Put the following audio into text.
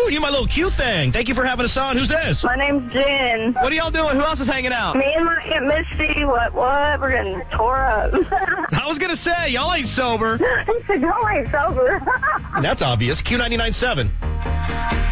Ooh, you my little Q thing. Thank you for having us on. Who's this? My name's Jen. What are y'all doing? Who else is hanging out? Me and my Aunt Misty, what? We're getting tore up. I was going to say, y'all ain't sober. He said, y'all ain't sober. That's obvious. Q99.7.